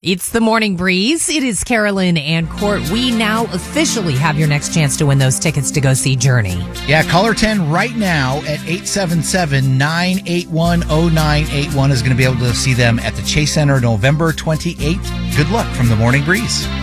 It's the Morning Breeze. It is Carolyn and Court. We now officially have your next chance to win those tickets to go see Journey. Yeah, caller 10 right now at 877-981-0981 is going to be able to see them at the Chase Center November 28th. Good luck from the Morning Breeze.